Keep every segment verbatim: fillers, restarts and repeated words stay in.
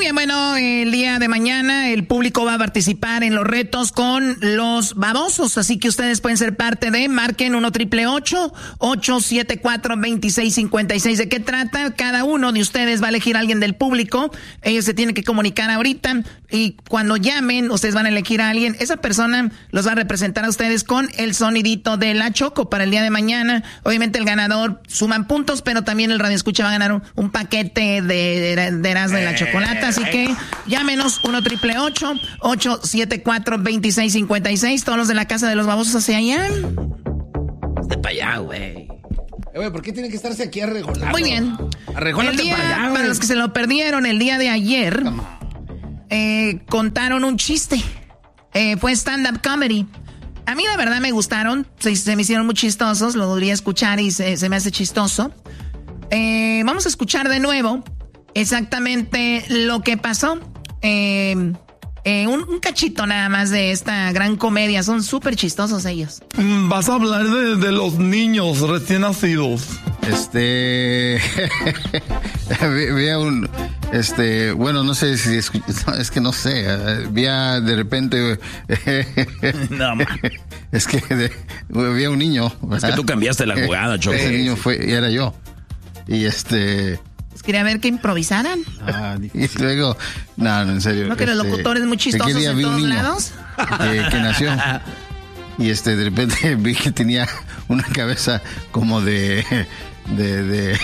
bien, bueno, el día de mañana el público va a participar en los retos con los babosos, así que ustedes pueden ser parte de, marquen uno triple ocho, ocho siete cuatro, dos seis cinco seis. ¿De qué trata? Cada uno de ustedes va a elegir a alguien del público, ellos se tienen que comunicar ahorita y cuando llamen, ustedes van a elegir a alguien, esa persona los va a representar a ustedes con el sonidito de la Choco para el día de mañana. Obviamente el ganador suman puntos, pero también el radioescucha va a ganar un, un paquete de, de, de Erasmo de la Chocolata. Así que llámenos uno triple ocho, ocho siete cuatro, dos seis cinco seis. Todos los de la casa de los babosos hacia allá. De para allá, güey. Güey, ¿por qué tienen que estarse aquí arregolando? Muy bien. Arrególate día, para allá, güey. Para los que se lo perdieron, el día de ayer eh, contaron un chiste. Eh, fue stand-up comedy. A mí la verdad me gustaron. Se, se me hicieron muy chistosos. Lo podría escuchar y se, se me hace chistoso. Eh, vamos a escuchar de nuevo exactamente lo que pasó. Eh, eh, un, un cachito nada más de esta gran comedia. Son súper chistosos ellos. Vas a hablar de, de los niños recién nacidos. Este... vi, vi a un... Este... Bueno, no sé si... Es, es que no sé. Vi a, de repente... no, man. Es que de, vi a un niño. ¿Verdad? Es que tú cambiaste la jugada, Choco. Ese niño fue... Y era yo. Y este... Quería ver que improvisaran. Ah, y luego, no, no, en serio. ¿No que los este, locutores muy chistosos en todos lados? Que, que nació. Y este, de repente vi que tenía una cabeza como de, de, de,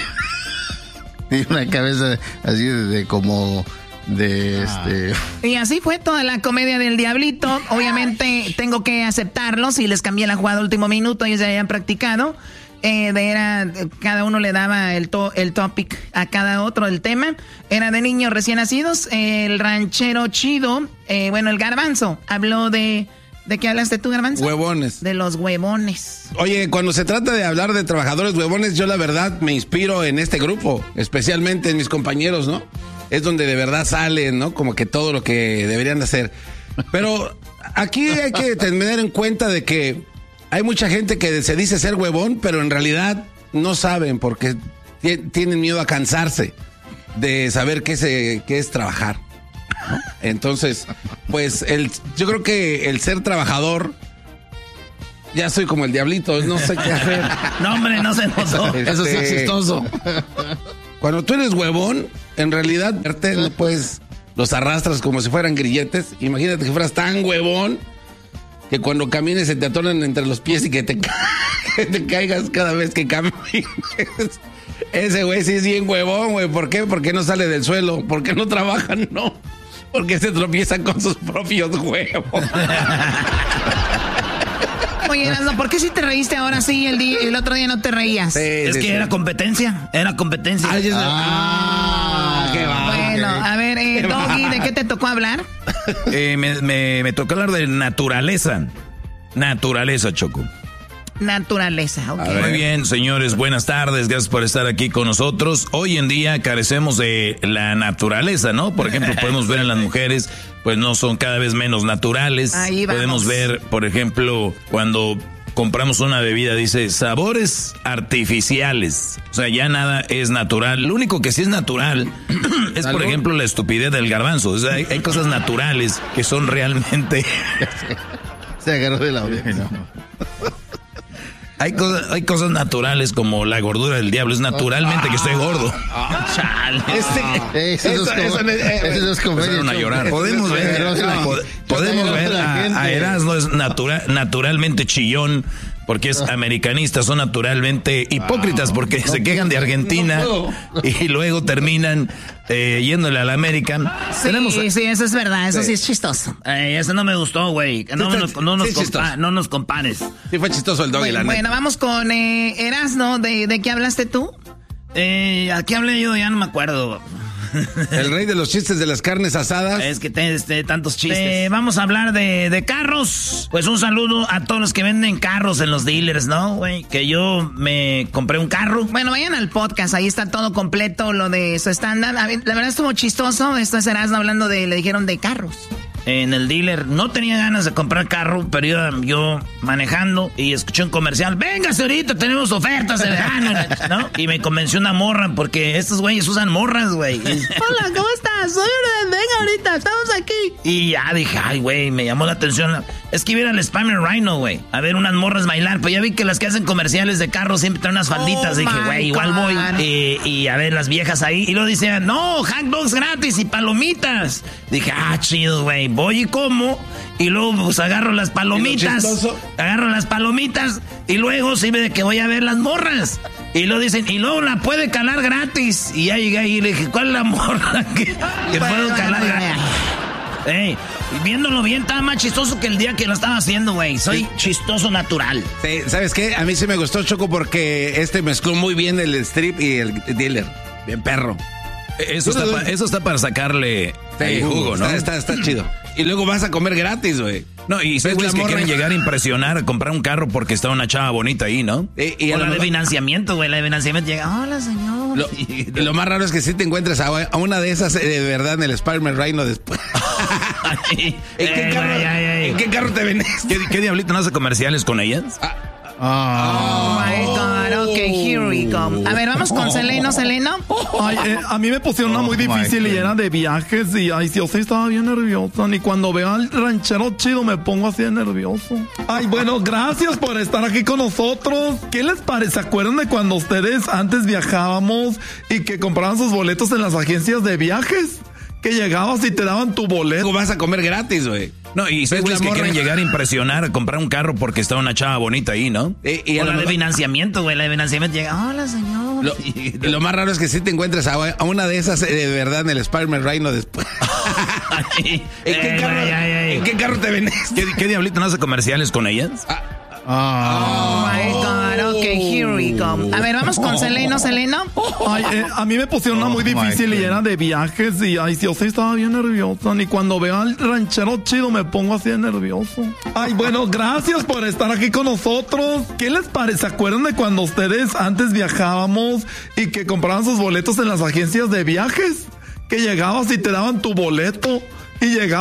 de una cabeza así de, de como de ah. este. Y así fue toda la comedia del Diablito. Obviamente tengo que aceptarlo. Si les cambié la jugada al último minuto, ellos ya habían practicado. Eh, de era, cada uno le daba el, to, el topic a cada otro del tema. Era de niños recién nacidos. Eh, el ranchero chido, eh, bueno, el Garbanzo habló de... ¿De qué hablaste tú, Garbanzo? Huevones. De los huevones. Oye, cuando se trata de hablar de trabajadores huevones, yo la verdad me inspiro en este grupo, especialmente en mis compañeros, ¿no? Es donde de verdad sale, ¿no? Como que todo lo que deberían de hacer. Pero aquí hay que tener en cuenta de que hay mucha gente que se dice ser huevón, pero en realidad no saben porque t- tienen miedo a cansarse de saber qué, se, qué es trabajar, ¿no? Entonces, pues el, yo creo que el ser trabajador, ya soy como el Diablito, no sé qué hacer. No, hombre, no se notó. Este, Eso sí es chistoso. Cuando tú eres huevón, en realidad, pues los arrastras como si fueran grilletes. Imagínate que fueras tan huevón que cuando camines se te atoran entre los pies y que te, ca- que te caigas cada vez que camines. Ese güey sí es bien huevón, güey. ¿Por qué? Porque no sale del suelo. ¿Por qué no trabajan? No. Porque se tropiezan con sus propios huevos. Oye, Erasmo, ¿por qué si te reíste ahora sí el, día, el otro día no te reías? Sí, es sí, que sí. era competencia. Era competencia. Ay, es... Ah, ah, qué va. Bueno, a ver, eh, Doggy, ¿de qué te tocó hablar? Eh, me, me, me tocó hablar de naturaleza. Naturaleza, Choco. Naturaleza, ok. Muy bien, señores, buenas tardes, gracias por estar aquí con nosotros. Hoy en día carecemos de la naturaleza, ¿no? Por ejemplo, podemos ver en las mujeres, pues no son cada vez menos naturales. Ahí vamos. Podemos ver, por ejemplo, cuando compramos una bebida, dice sabores artificiales. O sea, ya nada es natural. Lo único que sí es natural es, por ejemplo, la estupidez del Garbanzo. O sea, hay, hay cosas naturales que son realmente... Se agarró de la oreja. No. Hay cosas, hay cosas naturales como la gordura del diablo. Es naturalmente que estoy gordo. Ah, chale. Este, eso, eso, eso, eso es comedia. A llorar. Podemos ver, podemos ver a, a Erasmo es natura, naturalmente chillón porque es americanista. Son naturalmente hipócritas porque se quejan de Argentina y luego terminan eh, yéndole a la América. Sí, Tenemos, sí, eso es verdad. Eso sí, sí es chistoso. Eh, eso no me gustó, güey. No, no, no, no, nos compa- no nos compares. Sí fue chistoso el Doggy, bueno, la bueno, neta. vamos con eh, Erasmo. ¿De, ¿De qué hablaste tú? Eh, ¿A qué hablé yo? Ya no me acuerdo. El rey de los chistes de las carnes asadas. Es que tenés este, tantos chistes. Eh, vamos a hablar de, de carros. Pues un saludo a todos los que venden carros en los dealers, ¿no, güey? Que yo me compré un carro. Bueno, vayan al podcast, ahí está todo completo lo de su estándar. La verdad estuvo chistoso. Esto es Erasmo hablando de, le dijeron de carros. En el dealer, no tenía ganas de comprar carro, pero iba yo manejando y escuché un comercial. Véngase ahorita, tenemos ofertas de verano, ¿no? Y me convenció una morra porque estos güeyes usan morras, güey. Hola, ¿cómo estás? soy una... Venga ahorita, estamos aquí. Y ya dije, ay, güey, me llamó la atención. Es que iba al Spimer Rhino, güey, a ver unas morras bailar. Pues ya vi que las que hacen comerciales de carros siempre traen unas falditas. Oh, dije, güey, igual voy. Y, y a ver las viejas ahí. Y luego decían, no, hot dogs gratis y palomitas. Dije, ah, chido, güey, voy y como. Y luego pues agarro las palomitas. Agarro las palomitas. Y luego sí ve que voy a ver las morras. Y luego dicen, y luego la puede calar gratis. Y ya llegué ahí y le dije, ¿cuál es la morra que, que puedo calar gratis? Ey, viéndolo bien, estaba más chistoso que el día que lo estaba haciendo, güey. Soy sí. chistoso natural. Sí, ¿sabes qué? A mí sí me gustó, Choco, porque este mezcló muy bien el strip y el dealer. Bien perro. Eso está, pa, eso está para sacarle sí, jugo, jugo, ¿no? Está, está, está chido. Y luego vas a comer gratis, güey. No, y son güeyes que quieren llegar a impresionar, a comprar un carro porque está una chava bonita ahí, ¿no? Y, y o la de financiamiento, güey, la de financiamiento llega, hola, señor. Lo, y lo más raro es que sí te encuentres a, a una de esas eh, de verdad en el Spider-Man Rhino después. ¿En, qué carro, ay, ay, ay. ¿En qué carro te vendes? ¿Qué, ¿Qué diablito no hace comerciales con ellas? Ah. Oh, oh my God, ok, here we go. A ver, vamos con Seleno, Seleno. Ay, eh, a mí me pusieron una muy difícil y era de viajes y ay, yo sí estaba bien nerviosa. Ni cuando veo al ranchero chido me pongo así de nervioso. Ay, bueno, gracias por estar aquí con nosotros. ¿Qué les parece? ¿Se acuerdan de cuando ustedes antes viajábamos y que compraban sus boletos en las agencias de viajes? Que llegabas y te daban tu boleto. Vas a comer gratis, güey. No, y son güeyes que quieren llegar a impresionar, a comprar un carro porque está una chava bonita ahí, ¿no? Y, y o la lo, de financiamiento, güey, la de financiamiento llega, hola, señor. Lo, y lo más raro es que sí te encuentres a, a una de esas eh, de verdad en el Spider-Man Rhino después. ¿En, qué carro, ay, ay, ay. ¿En qué carro te vendes? ¿Qué, ¿Qué diablito no hace comerciales con ellas? Ah. Oh, oh my God, ok, here we go. A ver, vamos con Seleno, Seleno. Ay, eh, a mí me pusieron una muy difícil y era de viajes y ay, yo sí estaba bien nerviosa. Ni cuando veo al ranchero chido me pongo así de nervioso. Ay, bueno, gracias por estar aquí con nosotros. ¿Qué les parece? ¿Se acuerdan de cuando ustedes antes viajábamos y que compraban sus boletos en las agencias de viajes? Que llegabas y te daban tu boleto y llegabas